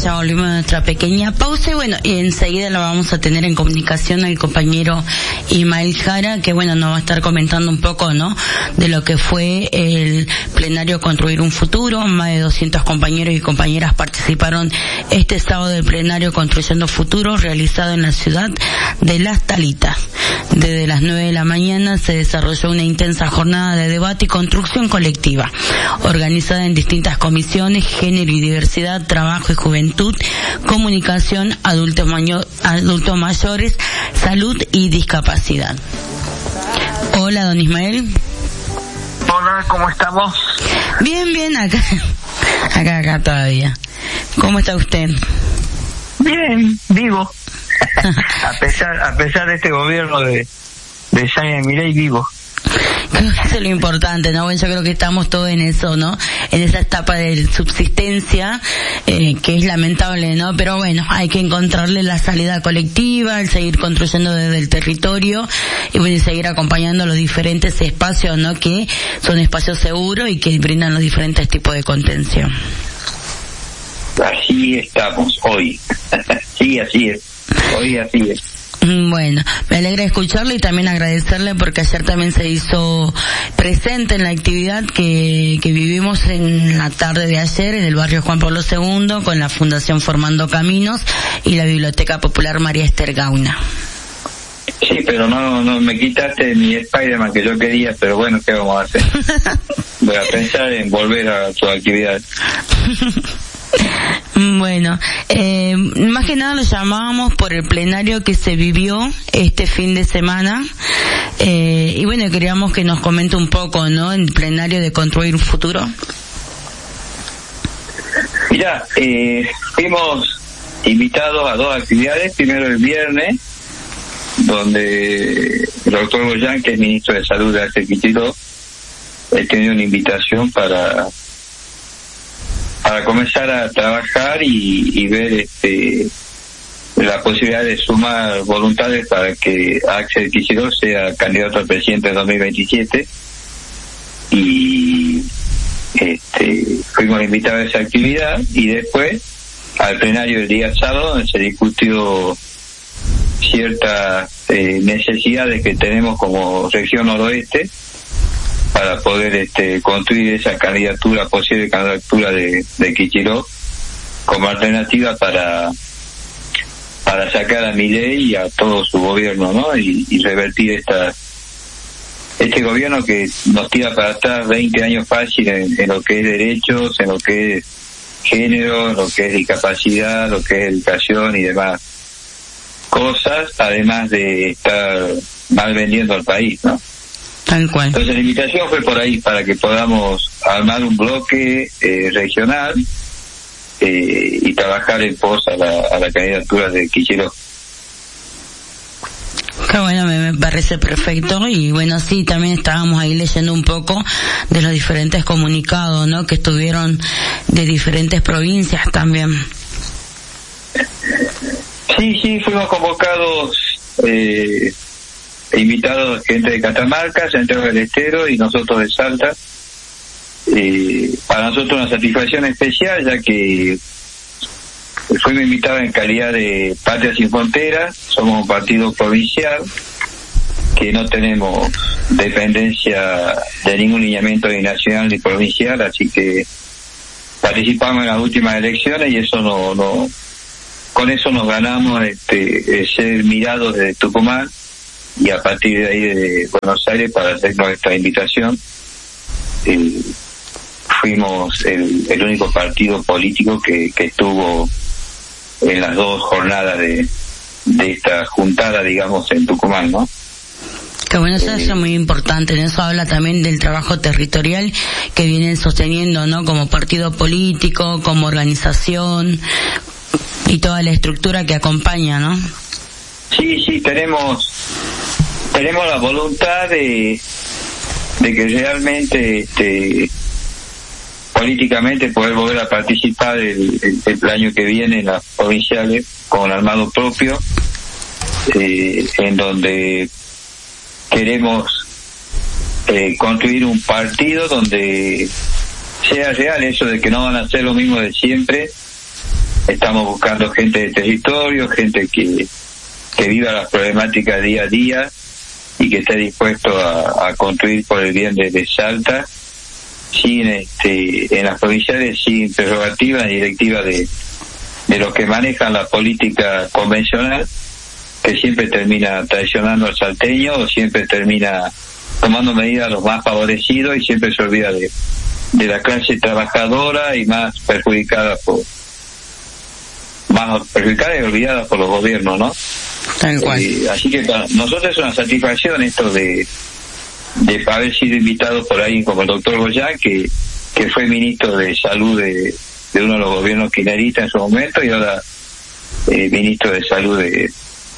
ya volvimos a nuestra pequeña pausa y bueno, y enseguida lo vamos a tener en comunicación al compañero Ismael Jara, que bueno, nos va a estar comentando un poco, ¿no?, de lo que fue el plenario Construir un Futuro. Más de 200 compañeros y compañeras participaron este sábado del plenario Construyendo Futuro, realizado en la ciudad de Las Talitas. Desde las 9 de la mañana se desarrolló una intensa jornada de debate y construcción colectiva, organizada en distintas comisiones: género y diversidad, trabajo y juventud, comunicación, adultos mayores, salud y discapacidad. Hola, don Ismael. Hola, ¿cómo estamos? Bien, acá todavía. ¿Cómo está usted? Bien, vivo. a pesar de este gobierno de Jaime Milei, vivo. Creo que eso es lo importante, ¿no? Bueno, yo creo que estamos todos en eso, ¿no? En esa etapa de subsistencia, que es lamentable, ¿no? Pero bueno, hay que encontrarle la salida colectiva, el seguir construyendo desde el territorio y bueno, y seguir acompañando los diferentes espacios, ¿no?, que son espacios seguros y que brindan los diferentes tipos de contención. Así estamos hoy. Sí, así es. Hoy así es. Bueno, me alegra escucharle y también agradecerle porque ayer también se hizo presente en la actividad que vivimos en la tarde de ayer en el barrio Juan Pablo II con la Fundación Formando Caminos y la Biblioteca Popular María Esther Gauna. Sí, pero no me quitaste mi Spider-Man que yo quería, pero bueno, ¿qué vamos a hacer? Voy a pensar en volver a tu actividad. Bueno, más que nada lo llamábamos por el plenario que se vivió este fin de semana, y bueno, queríamos que nos comente un poco, ¿no?, el plenario de Construir un Futuro. Mirá, fuimos invitados a dos actividades. Primero el viernes, donde el doctor Goyán, que es ministro de Salud de hace Quitiló, tenía una invitación para comenzar a trabajar y ver la posibilidad de sumar voluntades para que Axel Kicillof sea candidato al presidente en 2027. Y fuimos invitados a esa actividad y después al plenario del día sábado, donde se discutió ciertas necesidades que tenemos como región noroeste para poder construir esa posible candidatura de Kicillof como alternativa para sacar a Milei y a todo su gobierno, ¿no? Y revertir este gobierno que nos tira para atrás 20 años fácil en lo que es derechos, en lo que es género, en lo que es discapacidad, lo que es educación y demás cosas, además de estar mal vendiendo al país, ¿no? Tal cual. Entonces la invitación fue por ahí, para que podamos armar un bloque regional y trabajar en pos a la candidatura de Kicillof. Qué bueno, me parece perfecto. Y bueno, sí, también estábamos ahí leyendo un poco de los diferentes comunicados, ¿no?, que estuvieron de diferentes provincias también. Sí, fuimos convocados, invitados gente de Catamarca, Santiago del Estero y nosotros de Salta. Para nosotros una satisfacción especial, ya que fuimos invitados en calidad de Patria Sin Fronteras. Somos un partido provincial que no tenemos dependencia de ningún lineamiento ni nacional ni provincial, así que participamos en las últimas elecciones y eso con eso nos ganamos ser mirados desde Tucumán y a partir de ahí de Buenos Aires para hacer nuestra invitación. Fuimos el único partido político que estuvo en las dos jornadas de esta juntada, digamos, en Tucumán, ¿no? Que bueno, eso es muy importante. En eso habla también del trabajo territorial que vienen sosteniendo, ¿no?, como partido político, como organización y toda la estructura que acompaña, ¿no? Sí, tenemos la voluntad de que realmente políticamente poder volver a participar el año que viene en las provinciales con armado propio, en donde queremos construir un partido donde sea real eso de que no van a ser lo mismo de siempre, estamos buscando gente de territorio, gente que viva las problemáticas día a día y que esté dispuesto a construir por el bien de Salta, sin en las provinciales, sin prerrogativas ni directivas de los que manejan la política convencional, que siempre termina traicionando al salteño o siempre termina tomando medidas a los más favorecidos y siempre se olvida de la clase trabajadora y más perjudicada y olvidada por los gobiernos, ¿no? Tal cual. Así que para nosotros es una satisfacción esto de haber sido invitados por ahí como el doctor Goyán, que fue ministro de salud de uno de los gobiernos kirchneristas en su momento y ahora ministro de salud de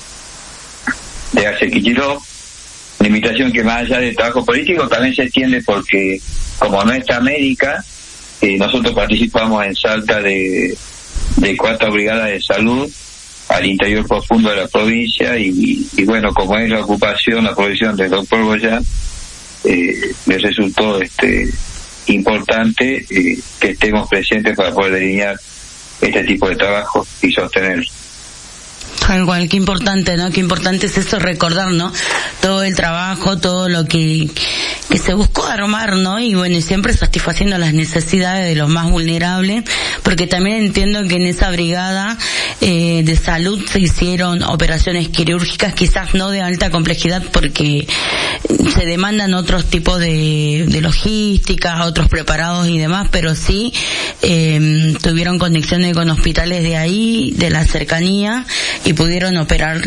Axel Kicillof. Una invitación que más allá del trabajo político también se extiende porque como Nuestra América, nosotros participamos en Salta de 4 brigadas de salud al interior profundo de la provincia y bueno, como es la provisión del doctor Goyán, les resultó importante que estemos presentes para poder delinear este tipo de trabajo y sostenerlo. Tal cual, qué importante, ¿no? Qué importante es eso, recordar, ¿no? Todo el trabajo, todo lo que se buscó armar, ¿no? Y bueno, siempre satisfaciendo las necesidades de los más vulnerables, porque también entiendo que en esa brigada de salud se hicieron operaciones quirúrgicas, quizás no de alta complejidad, porque se demandan otros tipos de logística, otros preparados y demás, pero sí tuvieron conexiones con hospitales de ahí, de la cercanía, y pudieron operar,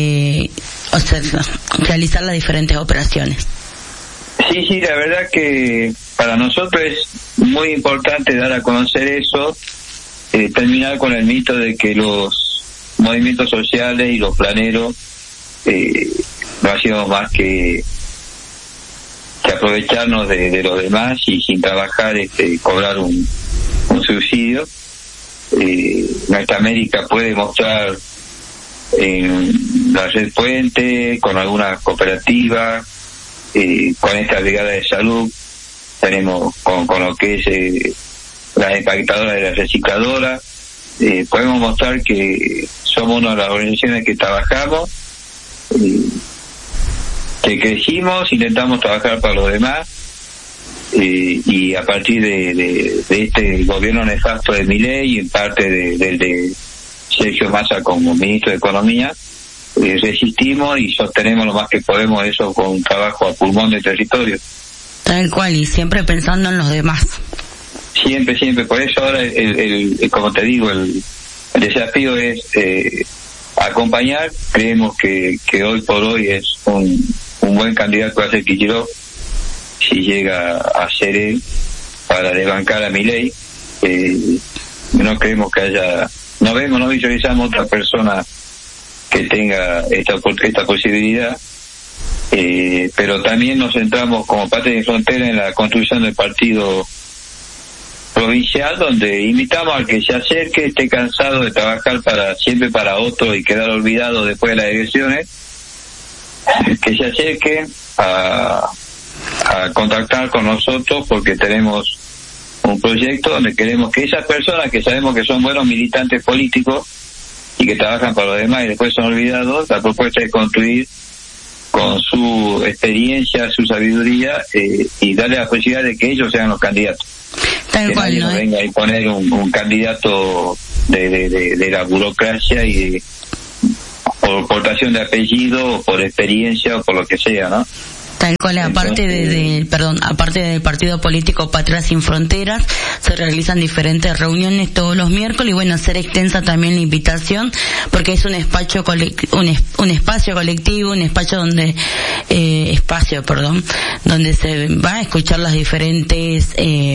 realizar las diferentes operaciones. Sí, la verdad que para nosotros es muy importante dar a conocer eso, terminar con el mito de que los movimientos sociales y los planeros no hacíamos más que aprovecharnos de los demás y sin trabajar cobrar un subsidio. Nuestra América puede mostrar en la red Puente, con alguna cooperativa, con esta brigada de salud, tenemos con lo que es las empaquetadoras de la recicladora, podemos mostrar que somos una de las organizaciones que trabajamos, que crecimos, intentamos trabajar para los demás, y a partir de este gobierno nefasto de Milei y en parte del de Sergio Massa como ministro de Economía, resistimos y sostenemos lo más que podemos eso con un trabajo a pulmón de territorio. Tal cual, y siempre pensando en los demás. Siempre, por eso ahora como te digo, el desafío es acompañar. Creemos que hoy por hoy es un buen candidato a ser Kicillof, si llega a ser él, para desbancar a Milei. No creemos que haya, no visualizamos otra persona que tenga esta posibilidad, pero también nos centramos como parte de Frontera en la construcción del partido provincial, donde invitamos al que se acerque, esté cansado de trabajar siempre para otro y quedar olvidado después de las elecciones, que se acerque a contactar con nosotros, porque tenemos un proyecto donde queremos que esas personas que sabemos que son buenos militantes políticos y que trabajan para los demás y después son olvidados, la propuesta es construir con su experiencia, su sabiduría, y darle la posibilidad de que ellos sean los candidatos. Tal cual, ¿no? Venga a poner un candidato de la burocracia y por portación de apellido o por experiencia o por lo que sea, ¿no? Tal cual, aparte del partido político Patria Sin Fronteras, se realizan diferentes reuniones todos los miércoles y bueno, hacer extensa también la invitación, porque es un espacio colectivo, un espacio donde se va a escuchar las diferentes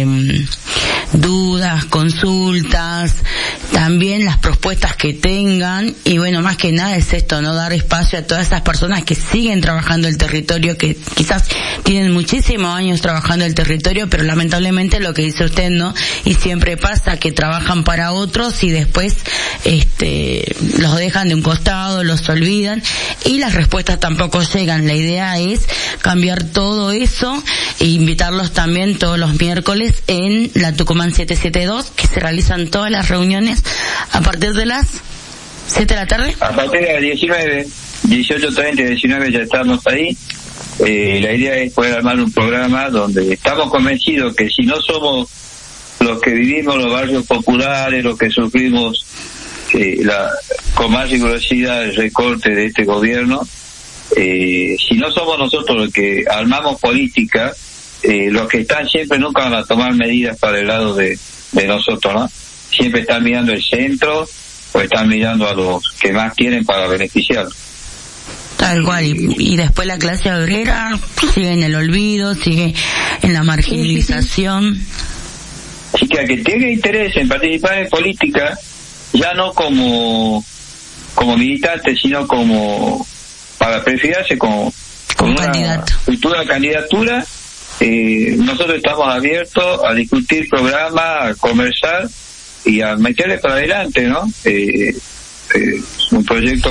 dudas, consultas, también las propuestas que tengan, y bueno, más que nada es esto, no dar espacio a todas esas personas que siguen trabajando el territorio, que quizás tienen muchísimos años trabajando el territorio, pero lamentablemente lo que dice usted, ¿no? Y siempre pasa que trabajan para otros y después los dejan de un costado, los olvidan y las respuestas tampoco llegan. La idea es cambiar todo eso e invitarlos también todos los miércoles en la Tucumán 772, que se realizan todas las reuniones a partir de las 7 de la tarde. A partir de las 19, 18:30, 19 ya estamos ahí. La idea es poder armar un programa donde estamos convencidos que si no somos los que vivimos los barrios populares, los que sufrimos con más rigurosidad el recorte de este gobierno, si no somos nosotros los que armamos política, los que están siempre nunca van a tomar medidas para el lado de nosotros, ¿no? Siempre están mirando el centro o están mirando a los que más quieren para beneficiarlos. Tal cual, y después la clase obrera sigue en el olvido, sigue en la marginalización. Así que a que tenga interés en participar en política, ya no como militante, sino como para perfilarse con una futura candidatura, nosotros estamos abiertos a discutir programas, a conversar y a meterle para adelante, ¿no? Un proyecto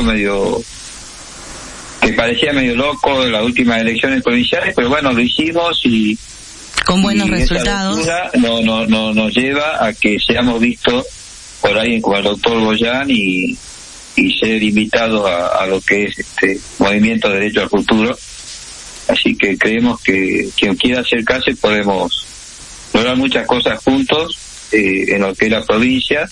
que parecía medio loco en las últimas elecciones provinciales, pero bueno, lo hicimos y con buenos resultados. No nos lleva a que seamos vistos por alguien como el doctor Goyán y ser invitados a lo que es este movimiento de derecho al futuro. Así que creemos que quien quiera acercarse podemos lograr muchas cosas juntos en lo que es la provincia,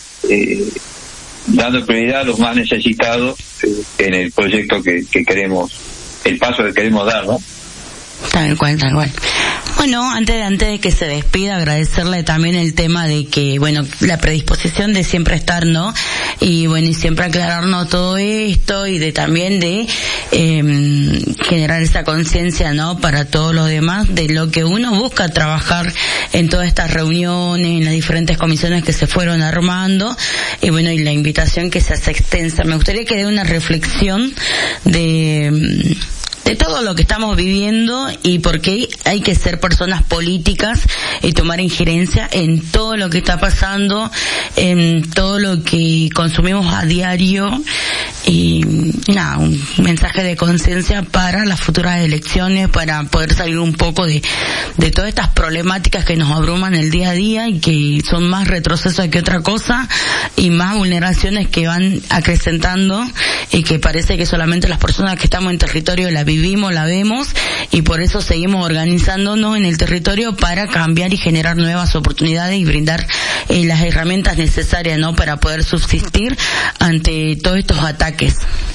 dando prioridad a los más necesitados en el proyecto que queremos, el paso que queremos dar, ¿no? Tal cual. Bueno, antes de que se despida, agradecerle también el tema de que, bueno, la predisposición de siempre estar, ¿no? Y bueno, y siempre aclararnos todo esto y también de generar esa conciencia, ¿no? Para todos los demás de lo que uno busca trabajar en todas estas reuniones, en las diferentes comisiones que se fueron armando y bueno, y la invitación que se hace extensa. Me gustaría que dé una reflexión de todo lo que estamos viviendo y por qué hay que ser personas políticas y tomar injerencia en todo lo que está pasando, en todo lo que consumimos a diario y nada, un mensaje de conciencia para las futuras elecciones, para poder salir un poco de todas estas problemáticas que nos abruman el día a día y que son más retrocesos que otra cosa y más vulneraciones que van acrecentando y que parece que solamente las personas que estamos en territorio la vivimos, la vemos y por eso seguimos organizándonos en el territorio para cambiar y generar nuevas oportunidades y brindar las herramientas necesarias, ¿no? Para poder subsistir ante todos estos ataques.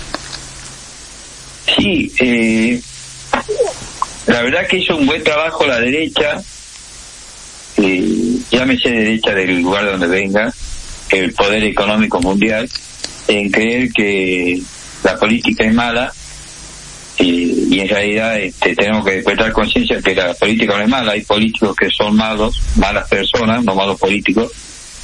Sí, la verdad que hizo un buen trabajo la derecha, llámese derecha del lugar donde venga, el poder económico mundial, en creer que la política es mala y en realidad tenemos que despertar conciencia que la política no es mala. Hay políticos que son malos, malas personas, no malos políticos,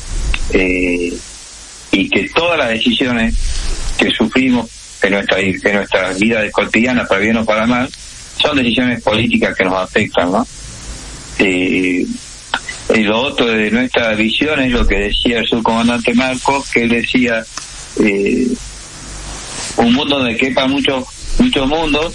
y que todas las decisiones que sufrimos en nuestra vida cotidiana, para bien o para mal, son decisiones políticas que nos afectan, ¿no? Y lo otro de nuestra visión es lo que decía el subcomandante Marcos, que él decía un mundo donde quepa muchos mundos,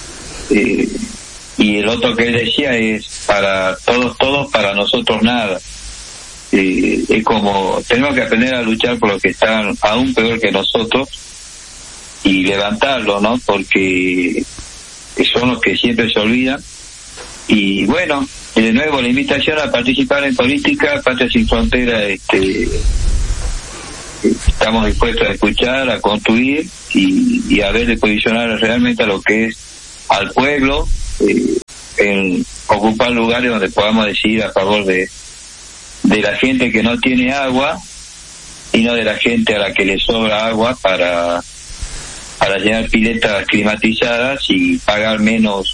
y el otro que él decía es para todos, para nosotros nada. Es como tenemos que aprender a luchar por los que están aún peor que nosotros y levantarlo, ¿no? Porque son los que siempre se olvidan. Y bueno, de nuevo la invitación a participar en política. Patria Sin Fronteras, estamos dispuestos a escuchar, a construir y a ver de posicionar realmente a lo que es al pueblo, en ocupar lugares donde podamos decidir a favor de la gente que no tiene agua y no de la gente a la que le sobra agua para llenar piletas climatizadas y pagar menos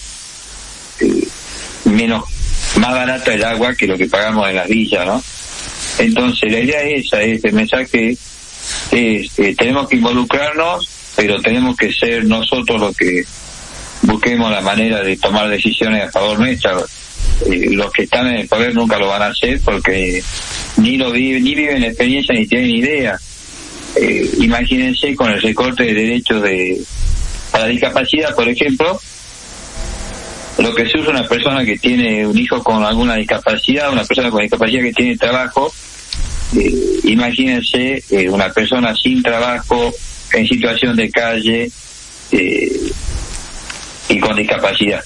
más barata el agua que lo que pagamos en las villas, ¿no? Entonces la idea es esa, el mensaje es tenemos que involucrarnos, pero tenemos que ser nosotros los busquemos la manera de tomar decisiones a favor nuestra. Los que están en el poder nunca lo van a hacer porque ni viven la experiencia ni tienen idea. Imagínense con el recorte de derechos para discapacidad, por ejemplo, lo que se usa una persona que tiene un hijo con alguna discapacidad, una persona con discapacidad que tiene trabajo. Imagínense una persona sin trabajo, en situación de calle y con discapacidad.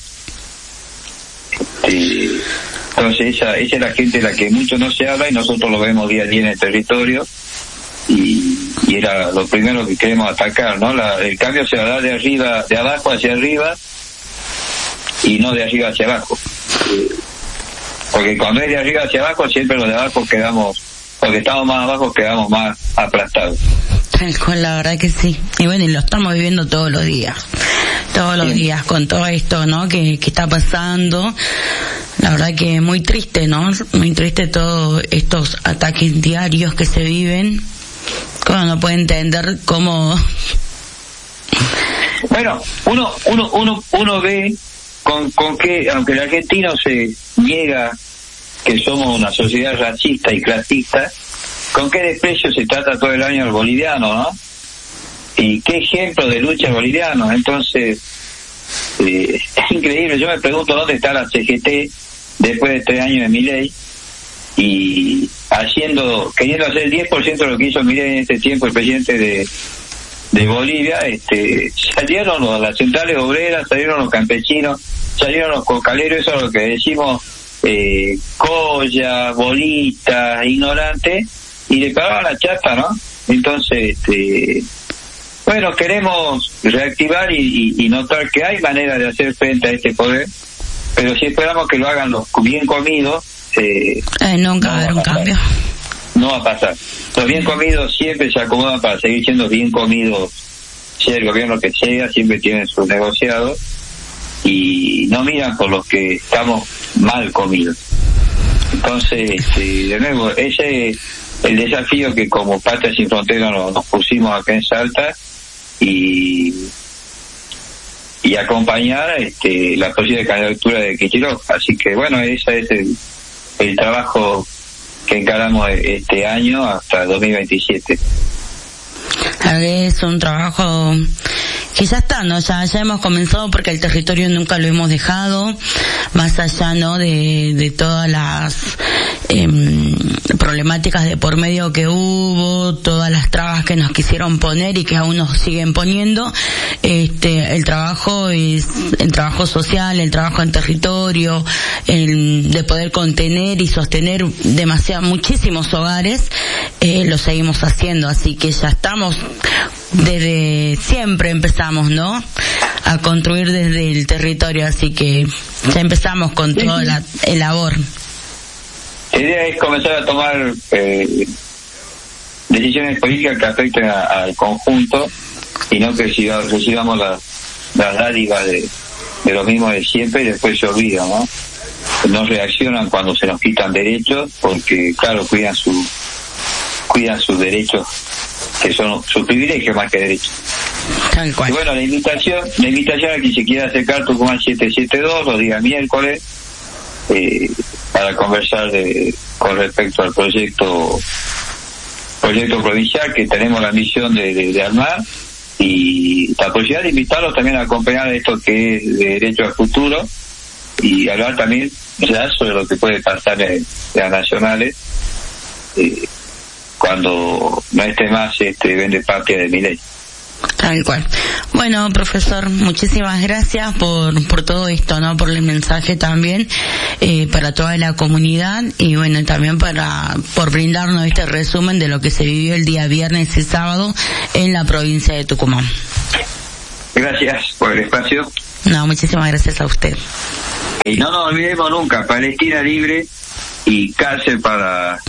Entonces esa es la gente de la que mucho no se habla y nosotros lo vemos día a día en el territorio y era lo primero que queremos atacar, ¿no? El cambio se va a dar de abajo hacia arriba y no de arriba hacia abajo, porque cuando es de arriba hacia abajo siempre los de abajo quedamos, porque estamos más abajo quedamos más aplastados. Tal cual, la verdad que sí. Y bueno, y lo estamos viviendo todos los días con todo esto, ¿no? Que está pasando. La verdad que muy triste, ¿no? Muy triste todos estos ataques diarios que se viven. Uno no puede entender cómo. Bueno, uno ve con que, aunque el argentino se niega que somos una sociedad racista y clasista, con qué desprecio se trata todo el año al boliviano, ¿no? Y qué ejemplo de lucha boliviano. Entonces, es increíble. Yo me pregunto dónde está la CGT después de 3 años de Milei y queriendo hacer el 10% de lo que hizo Milei en este tiempo, el presidente de Bolivia. Salieron las centrales obreras, salieron los campesinos, salieron los cocaleros, eso es lo que decimos, colla, bolita, ignorante, y le pagaban la chapa, ¿no? Entonces, bueno, queremos reactivar y notar que hay manera de hacer frente a este poder, pero si esperamos que lo hagan los bien comidos, nunca va a haber un cambio. No va a pasar. Los bien comidos siempre se acomodan para seguir siendo bien comidos, sea el gobierno que sea, siempre tienen sus negociados y no miran por los que estamos mal comidos. Entonces, de nuevo, ese es el desafío que como Patria Sin Fronteras nos pusimos acá en Salta y acompañar la posible candidatura de Kicillof. Así que bueno, ese es el trabajo que encaramos este año hasta 2027. Es un trabajo que ya está, ¿no? Ya hemos comenzado porque el territorio nunca lo hemos dejado, más allá, ¿no? De todas las problemáticas de por medio que hubo, todas las trabas que nos quisieron poner y que aún nos siguen poniendo. El trabajo es el trabajo social, el trabajo en territorio, de poder contener y sostener muchísimos hogares, lo seguimos haciendo, así que ya estamos, desde siempre empezamos, ¿no? A construir desde el territorio, así que ya empezamos con toda la labor. La idea es comenzar a tomar decisiones políticas que afecten al conjunto y no que recibamos las dádivas de lo mismo de siempre y después se olvidan, ¿no? No reaccionan cuando se nos quitan derechos porque, claro, cuidan sus derechos, que son sus privilegios más que derechos. Tal cual. Y bueno, la invitación a quien se quiera acercar Tucumán 772 los días miércoles para conversar con respecto al proyecto provincial que tenemos la misión de armar y la posibilidad de invitarlos también a acompañar esto que es de derecho al futuro y hablar también ya sobre lo que puede pasar en las nacionales cuando no esté más Vende Patria de Milei. Tal cual. Bueno, profesor, muchísimas gracias por todo esto, ¿no? Por el mensaje también para toda la comunidad y bueno, también por brindarnos este resumen de lo que se vivió el día viernes y sábado en la provincia de Tucumán. Gracias por el espacio. No, muchísimas gracias a usted. Y no nos olvidemos nunca, Palestina libre y cárcel para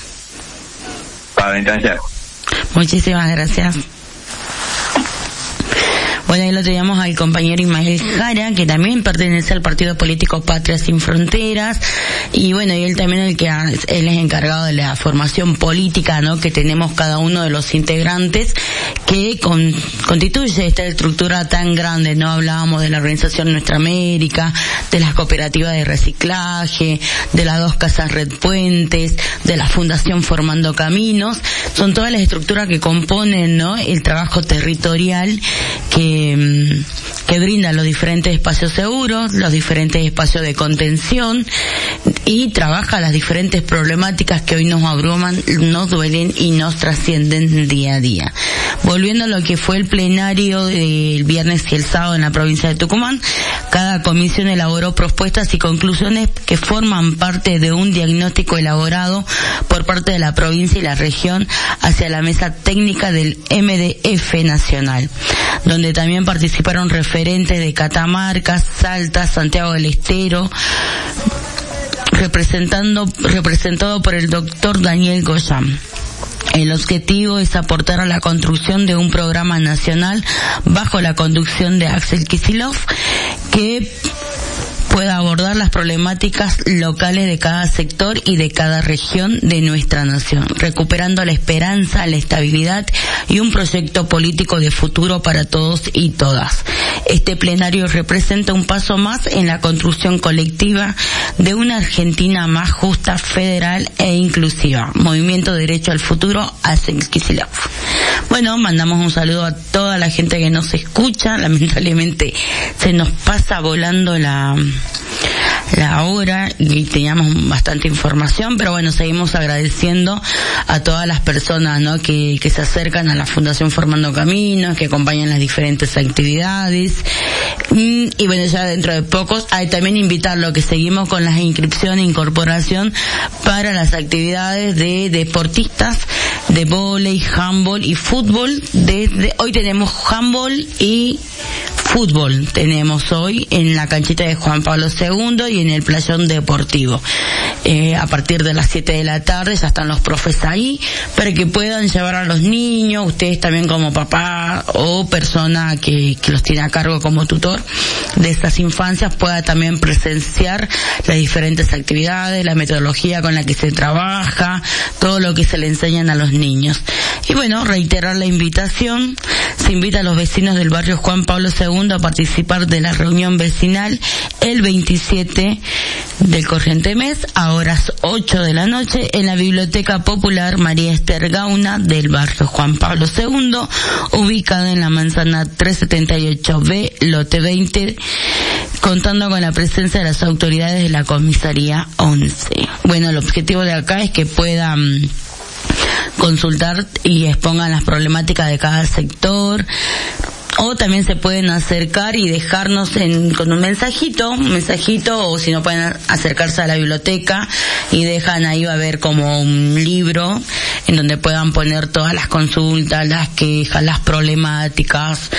Netanyahu. Muchísimas gracias. Bueno, ahí lo teníamos al compañero Ismael Jara, que también pertenece al partido político Patria Sin Fronteras, y bueno, y él también él es encargado de la formación política, ¿no?, que tenemos cada uno de los integrantes, que constituye esta estructura tan grande, ¿no? Hablábamos de la organización Nuestra América, de las cooperativas de reciclaje, de las 2 casas Red Puentes, de la Fundación Formando Caminos. Son todas las estructuras que componen, ¿no?, el trabajo territorial que brinda los diferentes espacios seguros, los diferentes espacios de contención, y trabaja las diferentes problemáticas que hoy nos abruman, nos duelen y nos trascienden día a día. Volviendo a lo que fue el plenario del viernes y el sábado en la provincia de Tucumán, cada comisión elaboró propuestas y conclusiones que forman parte de un diagnóstico elaborado por parte de la provincia y la región hacia la mesa técnica del MDF nacional, donde también participaron referentes de Catamarca, Salta, Santiago del Estero, representado por el doctor Daniel Goyán. El objetivo es aportar a la construcción de un programa nacional bajo la conducción de Axel Kicillof, que pueda abordar las problemáticas locales de cada sector y de cada región de nuestra nación, recuperando la esperanza, la estabilidad y un proyecto político de futuro para todos y todas. Este plenario representa un paso más en la construcción colectiva de una Argentina más justa, federal e inclusiva. Movimiento Derecho al Futuro, Axel Kicillof. Bueno, mandamos un saludo a toda la gente que nos escucha. Lamentablemente se nos pasa volando la hora y teníamos bastante información, pero bueno, seguimos agradeciendo a todas las personas, ¿no?, que se acercan a la Fundación Formando Caminos, que acompañan las diferentes actividades. Y bueno, ya dentro de pocos hay también invitarlo que seguimos con las inscripciones e incorporación para las actividades de deportistas de vóley, handball y fútbol. Desde hoy tenemos handball y fútbol, tenemos hoy en la canchita de Juan Pablo II y en el playón deportivo. A partir de las 7 de la tarde ya están los profes ahí para que puedan llevar a los niños, ustedes también como papá o persona que los tiene a cargo como tutor de estas infancias, pueda también presenciar las diferentes actividades, la metodología con la que se trabaja, todo lo que se le enseñan a los niños. Y bueno, reiterar la invitación, se invita a los vecinos del barrio Juan Pablo II a participar de la reunión vecinal el 27 del corriente mes a horas 8 de la noche en la Biblioteca Popular María Esther Gauna del barrio Juan Pablo II, ubicada en la manzana 378B, lote 20, contando con la presencia de las autoridades de la comisaría 11. Bueno, el objetivo de acá es que puedan consultar y expongan las problemáticas de cada sector, o también se pueden acercar y dejarnos con un mensajito, o si no pueden acercarse a la biblioteca y dejan ahí, va a haber como un libro en donde puedan poner todas las consultas, las quejas, las problemáticas,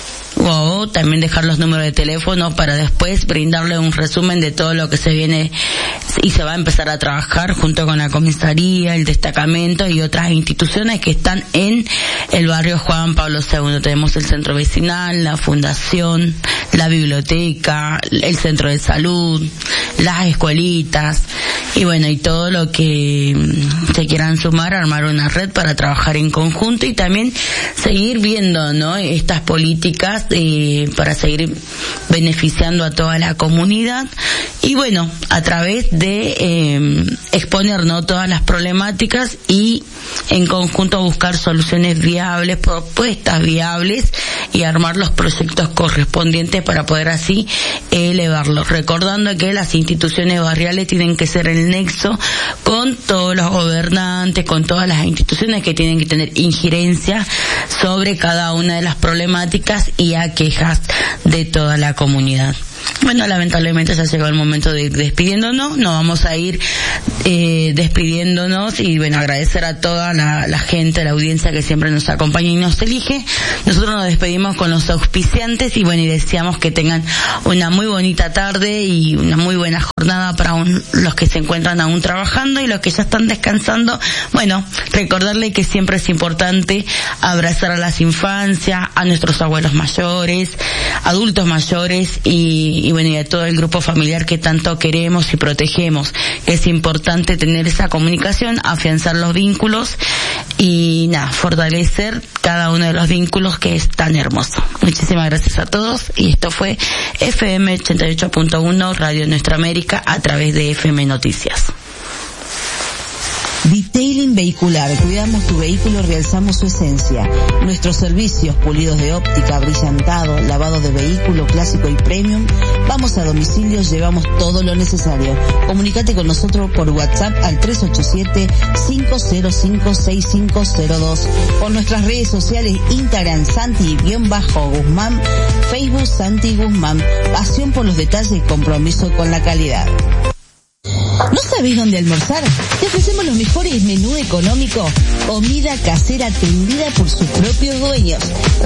o también dejar los números de teléfono para después brindarle un resumen de todo lo que se viene y se va a empezar a trabajar junto con la comisaría, el destacamento y otras instituciones que están en el barrio Juan Pablo II. Tenemos el centro vecinal, la fundación, la biblioteca, el centro de salud, las escuelitas y bueno, y todo lo que se quieran sumar, armar una red para trabajar en conjunto y también seguir viendo, ¿no?, estas políticas para seguir beneficiando a toda la comunidad y bueno, a través de exponer, ¿no?, todas las problemáticas y en conjunto buscar soluciones viables, propuestas viables y armar los proyectos correspondientes para poder así elevarlos, recordando que las instituciones barriales tienen que ser el nexo con todos los gobernantes, con todas las instituciones que tienen que tener injerencia sobre cada una de las problemáticas y aquejas de toda la comunidad. bueno, lamentablemente ya llegó el momento de ir despidiéndonos. Nos vamos a ir despidiéndonos y bueno, agradecer a toda la gente, la audiencia que siempre nos acompaña y nos elige. Nosotros nos despedimos con los auspiciantes y bueno, y deseamos que tengan una muy bonita tarde y una muy buena jornada para los que se encuentran aún trabajando y los que ya están descansando. Bueno, recordarle que siempre es importante abrazar a las infancias, a nuestros abuelos mayores, adultos mayores y bueno, y a todo el grupo familiar que tanto queremos y protegemos. Es importante tener esa comunicación, afianzar los vínculos y nada, fortalecer cada uno de los vínculos que es tan hermoso. Muchísimas gracias a todos y esto fue FM 88.1 Radio Nuestra América a través de FM Noticias. Detailing Vehicular. Cuidamos tu vehículo, realzamos su esencia. Nuestros servicios, pulidos de óptica, brillantado, lavado de vehículo clásico y premium. Vamos a domicilio, llevamos todo lo necesario. Comunícate con nosotros por WhatsApp al 387-505-6502. Por nuestras redes sociales, Instagram Santi_Guzmán, Facebook Santi Guzmán. Pasión por los detalles y compromiso con la calidad. ¿No sabés dónde almorzar? Te ofrecemos los mejores menús económicos, comida casera atendida por sus propios dueños.